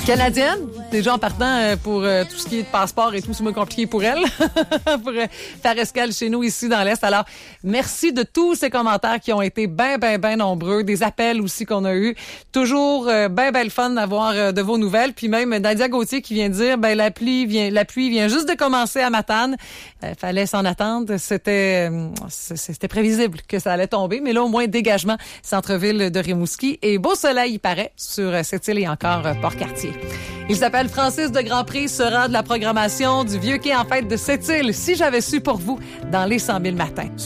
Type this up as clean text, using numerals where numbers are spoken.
Canadienne, déjà en partant pour tout ce qui est de passeport et tout, c'est moins compliqué pour elle, pour faire escale chez nous ici dans l'Est. Alors, merci de tous ces commentaires qui ont été ben nombreux, des appels aussi qu'on a eus. Toujours ben le fun d'avoir de vos nouvelles. Puis même Nadia Gauthier qui vient dire, la pluie vient juste de commencer à Matane. Fallait s'en attendre. C'était prévisible que ça allait tomber, mais là au moins dégagement centre-ville de Rimouski et beau soleil il paraît sur cette île et encore Port-Cartier. Il s'appelle Francis de Grandpré, sera de la programmation du Vieux Quai en fête de cette île. Si j'avais su pour vous dans les 100 000 matins.